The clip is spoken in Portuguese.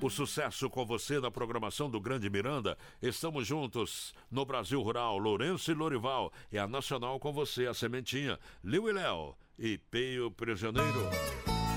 O sucesso com você na programação do Grande Miranda. Estamos juntos no Brasil Rural. Lourenço e Lorival. É a Nacional com você, a Sementinha. Liu e Léo e Peio Prisioneiro.